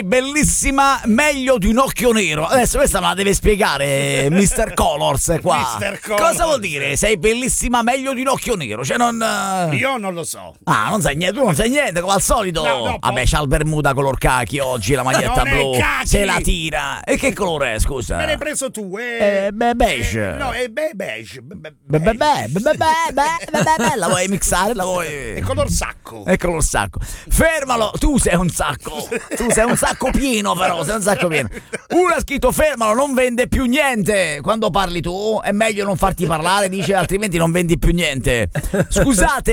bellissima meglio di un occhio nero. Adesso questa me la deve spiegare Mr. Colors qua. Mr. Colors. Cosa vuol dire? Sei bellissima meglio di un occhio nero? Cioè non... Io non lo so. Ah, non sai niente, tu non sai niente, come al solito. No, Vabbè, c'ha il Bermuda color cachi oggi, la maglietta Non è blu. cachi. Se la tira. E che colore è, scusa? Me l'hai preso tu, beige. No, è beige. La vuoi mixare? La vuoi... È color sacco. Eccolo il sacco. Fermalo, tu sei un sacco. Tu sei un sacco pieno, però, sei un sacco pieno. Uno ha scritto fermalo, non vende più niente. Quando parli tu è meglio non farti parlare, dice, altrimenti non vendi più niente. Scusate.